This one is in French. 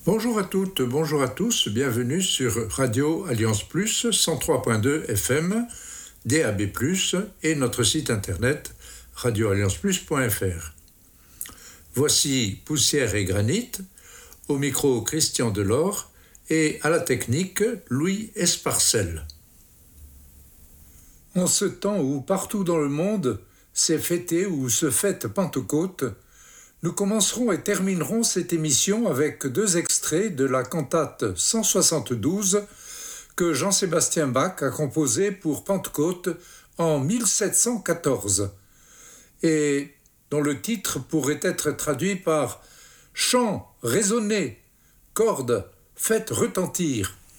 Bonjour à toutes, bonjour à tous, bienvenue sur Radio Alliance Plus 103.2 FM, DAB+, et notre site internet radioallianceplus.fr. Voici Poussière et Granit, au micro Christian Delors et à la technique Louis Esparcel. En ce temps où partout dans le monde s'est fêté ou se fête Pentecôte, nous commencerons et terminerons cette émission avec deux extraits de la cantate 172 que Jean-Sébastien Bach a composée pour Pentecôte en 1714 et dont le titre pourrait être traduit par « Chant, résonnez, cordes, faites retentir ».